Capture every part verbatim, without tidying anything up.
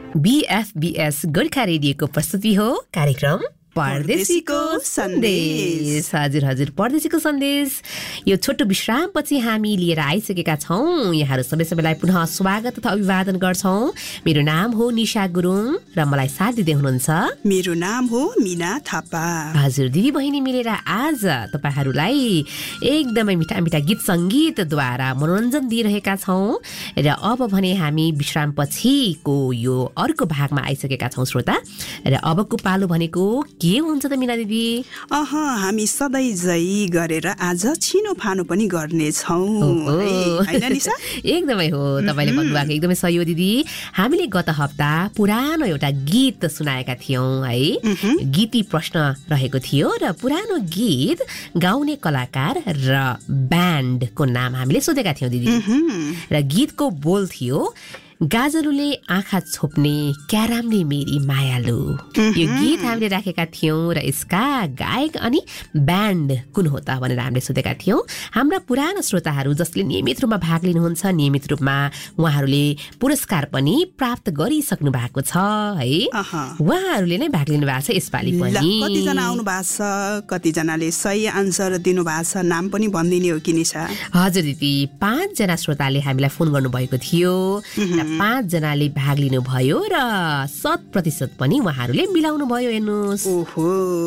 बीएफबीएस गोर्खा रेडियोको प्रस्तुति हो कार्यक्रम परदेशीको सन्देश। हजुर हजुर परदेशीको सन्देश। यो छोटो विश्रामपछि हामी लिएर आइसकेका छौँ। यहाँहरू सबै सबैलाई पुनः स्वागत तथा अभिवादन गर्छौँ। मेरो नाम हो निशा गुरुङ र मलाई साथ दिँदै हुनुहुन्छ मेरो नाम हो मिना थापा। हजुर दिदी बहिनी मिलेर आज तपाईहरूलाई एकदमै मिठा मिठा गीत सङ्गीतद्वारा मनोरञ्जन दिइरहेका छौँ। र अब भने हामी विश्रामपछिको यो अर्को भागमा आइसकेका छौँ श्रोता। र अबको पालो भनेको के हुन्छ त मिना दिदी? अह हामी सधैँ जै गरेर आज छिनो फानो पनि गर्ने छौँ हैन निशा? एकदमै हो, तपाईले भन्नुभएको एकदमै सही हो दिदी। हामीले गत हप्ता पुरानो एउटा गीत सुनाएका थियौँ है। गीती प्रश्न रहेको थियो र पुरानो गीत गाउने कलाकार र ब्यान्डको नाम हामीले सोधेका थियौँ दिदी। र गीतको बोल थियो गाजलुले आँखा छोप्ने क्यारामले मेरी मायालु। यो गीत हामीले राखेका थियौँ र यसका गायक अनि ब्यान्ड कुन हो त भनेर हामीले सोधेका थियौँ। हाम्रा पुरानो श्रोताहरू जसले नियमित रूपमा भाग लिनुहुन्छ, नियमित रूपमा उहाँहरूले पुरस्कार पनि प्राप्त गरिसक्नु भएको छ है। उहाँहरूले नै भाग लिनु भएको छ यसपालि पनि। कतिजना आउनु भएको छ, कतिजनाले सही आन्सर दिनु भएको छ, नाम पनि भनिदिने हो कि निशा? हजुर दिदी, पाँचजना श्रोताले हामीलाई फोन गर्नुभएको थियो। पाँचजनाले भाग लिनुभयो र शत प्रतिशत पनि उहाँहरूले मिलाउनु भयो। हेर्नुहोस्, ओहो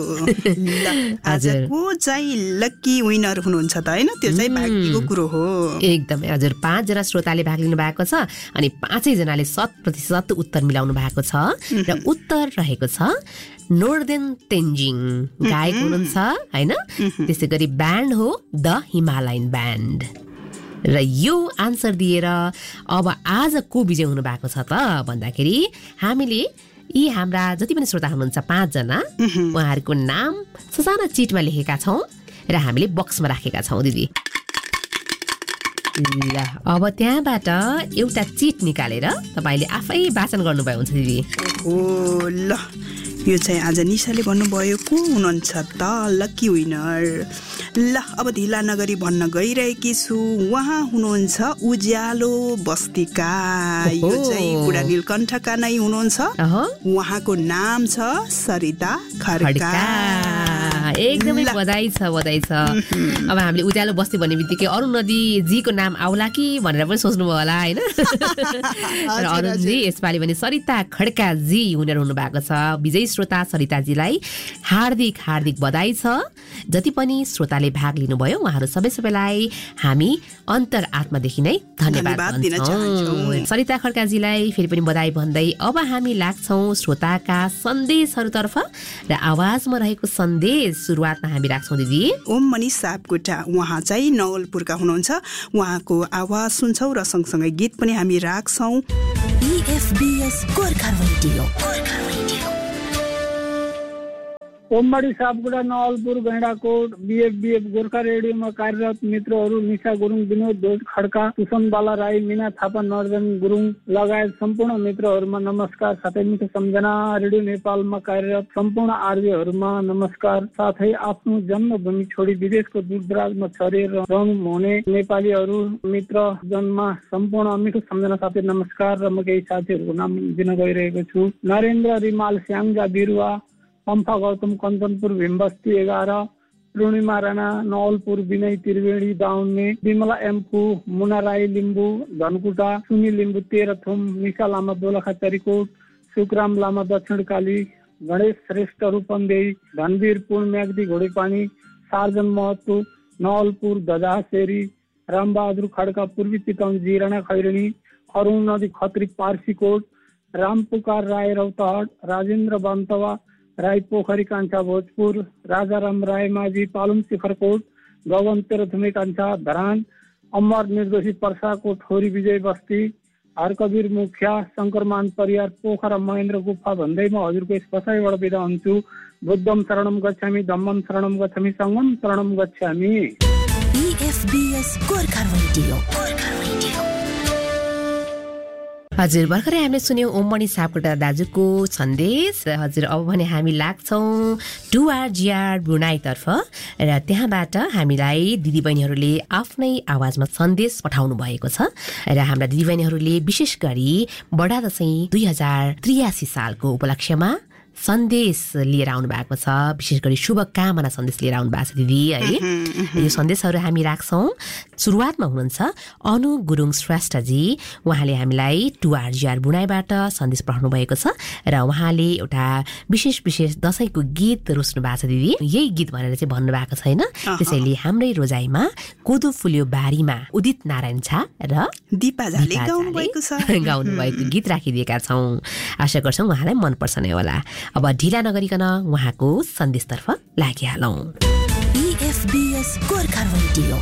आजको चाहिँ लकी विनर हुनुहुन्छ त हैन? त्यो चाहिँ भाग्यको कुरो हो। एकदमै हजुर, पाँचजना श्रोताले भाग लिनु भएको छ अनि पाँचैजनाले शत प्रतिशत उत्तर मिलाउनु भएको छ। र उत्तर रहेको छ नोर्देन तेन्जिङ गायक हुनुहुन्छ हैन? त्यसै गरी ब्यान्ड हो द हिमालयन ब्यान्ड। र यो आन्सर दिएर अब आज को विजय हुनु भएको छ त भन्दाखेरि हामीले यी हाम्रा जति पनि श्रोता हुनुहुन्छ पाँचजना उहाँहरूको नाम ससाना चिटमा लेखेका छौँ र हामीले बक्समा राखेका छौँ दिदी। ल अब त्यहाँबाट एउटा चिट निकालेर तपाईँले आफै वाचन गर्नुभयो हुन्छ दिदी। ओ ल, यो चाहिँ आज निशाले भन्नुभयो को हुनुहुन्छ त लकी विनर। ल अब ढिला नगरी भन्न गइरहेकी छु, उहाँ हुनुहुन्छ उज्यालो बस्तीका। यो चाहिँ बुढा नीलकण्ठका नै हुनुहुन्छ। उहाँको नाम छ सरिता खड्का। एकदमै बधाई छ, बधाई छ। अब हामीले उज्यालो बस्ती भन्ने बित्तिकै अरुण नदी जीको नाम आउला कि भनेर पनि सोच्नुभयो होला होइन? र अरुणजी यसपालि भने सरिता खड्का जी हुनेर हुनु भएको छ। विजयी श्रोता सरिताजीलाई हार्दिक हार्दिक बधाई छ। जति पनि श्रोताले भाग लिनुभयो उहाँहरू सबै सबैलाई हामी अन्तर आत्मादेखि नै धन्यवाद दिन चाहन्छौँ। सरिता खड्काजीलाई फेरि पनि बधाई भन्दै अब हामी लाग्छौँ श्रोताका सन्देशहरूतर्फ। र आवाजमा रहेको सन्देश सुरुवातमा हामी राख्छौँ दिदी। ओम मनिष सापकोटा, उहाँ चाहिँ नवलपुरका हुनुहुन्छ। उहाँको आवाज सुन्छौँ र सँगसँगै गीत पनि हामी राख्छौँ। बीएफबीएस गोर्खा रेडियो। ओमडी सापकोटा नवलपुर गैंडाकोट बीएफबीएफ गोर्खा रेडियोमा कार्यरत मित्रहरू निशा गुरुङ, विनोद ध्वज खड्का, सुसन बाला राई, मिना थापा, नर्जन गुरुङ लगायत सम्पूर्ण मित्रहरूमा नमस्कार। साथै मिठो सम्झना रेडियो नेपालमा कार्यरत सम्पूर्ण आरजेहरूमा नमस्कार। साथै आफ्नो जन्मभूमि छोडी विदेशको दूरदराजमा छरेर रहनुहुने नेपालीहरू मित्र जनमा सम्पूर्ण मिठो सम्झना साथै नमस्कार। र म केही साथीहरूको नाम दिन गइरहेको छु। नरेन्द्र रिमाल, श्यामजा बिरुवा, पम्फा गौतम, कञ्चनपुर भीमबस्ती एघार, पूर्णिमा राणा नवलपुर, विनय त्रिवेणी दाउन्ने, विमला एम्पू, मुना राई लिम्बू धनकुटा, सुनी लिम्बू तेह्रथुम, निशा लामा दोलखा चरीकोट, सुकराम लामा दक्षिणकाली, गणेश श्रेष्ठ रूपन्देही, धनवीर पुन म्याग्दी घोडेपानी, सार्जन महतो नवलपुर धजासेरी, रामबहादुर खड्का पूर्वी चितवन जिराना खैरनी, अरुण नदी खत्री पार्सीकोट, रामपुकार राय रौतहट, राजेन्द्र बन्तवा राई पोखरी कान्छा भोजपुर, राजाराम राय माझी पालुङ शिखरकोट, गगन तेह्रथुमे कान्छा धरान, अमर निर्दोषी पर्साको ठोरी विजय बस्ती, हरकवीर मुखिया, शङ्करमान परियार पोखरा महेन्द्र गुफा भन्दै म हजुरको यस बसाइबाट बिदा हुन्छु। बुद्धम शरणम गच्छामि, धम्मम शरणम गच्छामि, सङ्गम शरणम गच्छामि। बीएफबीएस गोर्खा रेडियो। हजुर भर्खरै हामीले सुन्यौं ओममणि सापकोटा दाजुको सन्देश। हजुर अब भने हामी लाग्छौं टुआरजिआर ब्रुनाईतर्फ र त्यहाँबाट हामीलाई दिदीबहिनीहरूले आफ्नै आवाजमा सन्देश पठाउनु भएको छ र हाम्रा दिदीबहिनीहरूले विशेष गरी बडा दशैं दुई हजार त्रियासी सालको उपलक्ष्यमा सन्देश लिएर आउनु भएको छ, विशेष गरी शुभकामना सन्देश लिएर आउनु भएको छ दिदी है। यो सन्देशहरू हामी राख्छौँ। सुरुवातमा हुनुहुन्छ अनु गुरुङ श्रेष्ठजी, उहाँले हामीलाई टुआरजिआर बुनाईबाट सन्देश पठाउनु भएको छ र उहाँले एउटा विशेष विशेष दशैंको गीत रोज्नु भएको छ दिदी। यही गीत भनेर चाहिँ भन्नुभएको छैन, त्यसैले हाम्रै रोजाइमा कोदो फुल्यो बारीमा उदित नारायण झा र दिपा झाले गाउनु भएको छ गाउनु भएको गीत राखिदिएका छौँ। आशा गर्छौँ उहाँलाई मनपर्छ नै होला। अब ढिला नगरिकन उहाँको सन्देशतर्फ लागिहालौं। ईएफबीएस गोर्खा रेडियो।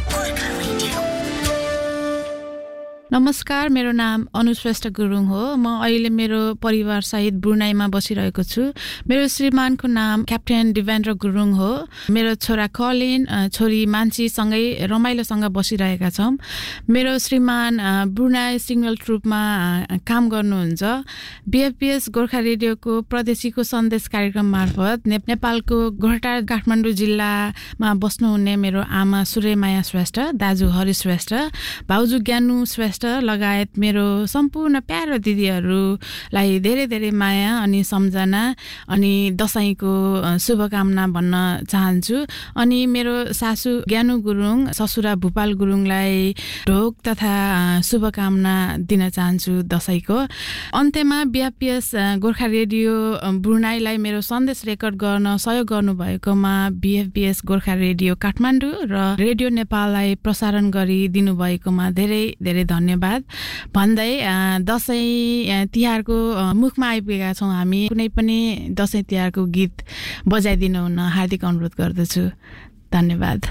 नमस्कार, मेरो नाम अनुश्रेष्ठ गुरुङ हो। म अहिले मेरो परिवार सहित ब्रुनाईमा बसिरहेको छु। मेरो श्रीमानको नाम क्याप्टेन दिवेन्द्र गुरुङ हो। मेरो छोरा कलिन, छोरी मान्छेसँगै रमाइलोसँग बसिरहेका छौँ। मेरो श्रीमान ब्रुनाई सिग्नल ट्रुपमा काम गर्नुहुन्छ। बीएफपीएस गोर्खा रेडियोको प्रदेशीको सन्देश कार्यक्रम मार्फत नेपालको गोरटार काठमाडौँ जिल्लामा बस्नुहुने मेरो आमा सूर्यमाया श्रेष्ठ, दाजु हरि श्रेष्ठ, भाउजू ज्ञानु श्रेष्ठ लगायत मेरो सम्पूर्ण प्यारो दिदीहरूलाई धेरै धेरै माया अनि सम्झना अनि दशैंको शुभकामना भन्न चाहन्छु। अनि मेरो सासू ज्ञानु गुरुङ, ससुरा भूपाल गुरुङलाई ढोक तथा शुभकामना दिन चाहन्छु दशैंको। अन्त्यमा बीएफपीएस गोर्खा रेडियो ब्रुनाईलाई मेरो सन्देश रेकर्ड गर्न सहयोग गर्नुभएकोमा बीएफपीएस गोर्खा रेडियो काठमाडौँ र रेडियो नेपाललाई प्रसारण गरिदिनु भएकोमा धेरै धेरै धन्यवाद भन्दै दशैं तिहारको मुखमा आइपुगेका छौँ हामी। कुनै पनि दशैं तिहारको गीत बजाइदिनु हुन हार्दिक अनुरोध गर्दछु। धन्यवाद।